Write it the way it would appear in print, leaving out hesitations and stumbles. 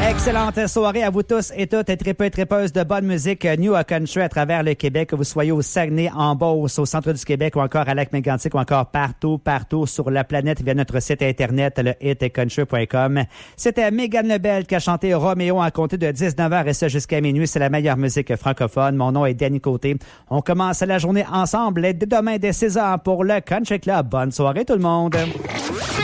Excellente soirée à vous tous et toutes, tripeux et tripeuses de bonne musique New Country à travers le Québec, que vous soyez au Saguenay, en Beauce, au centre du Québec ou encore à Lac-Mégantic ou encore partout sur la planète via notre site internet, le hitcountry.com. C'était Mégane Lebel qui a chanté Roméo en compter de 19h et ça jusqu'à minuit. C'est la meilleure musique francophone. Mon nom est Danny Côté. On commence la journée ensemble dès demain dès 6h pour le Country Club. Bonne soirée tout le monde.